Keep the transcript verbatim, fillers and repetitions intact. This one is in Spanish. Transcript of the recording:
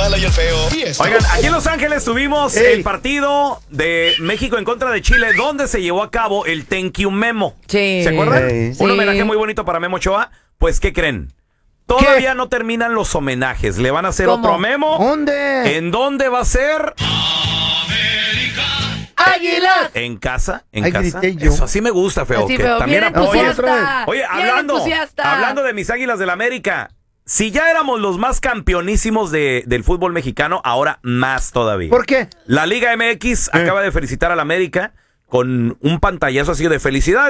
mala y el feo. Y esto. Oigan, aquí en Los Ángeles tuvimos Ey. el partido de México en contra de Chile, donde se llevó a cabo el Thank You Memo. Sí. ¿Se acuerdan? Ey. Un Sí. homenaje muy bonito para Memo Ochoa. Pues, ¿qué creen? Todavía no terminan los homenajes. Le van a hacer ¿Cómo? otro memo. ¿Dónde? ¿En dónde va a ser? ¡Águilas! ¿En casa? ¿En Ay, casa? grité yo. Eso así me gusta, feo. Así que veo, también bien apoyen. entusiasta. Oye, bien hablando, entusiasta. hablando de mis Águilas del la América, si ya éramos los más campeonísimos de, del fútbol mexicano, ahora más todavía. ¿Por qué? La Liga M X Eh. acaba de felicitar a la América con un pantallazo así de felicidad.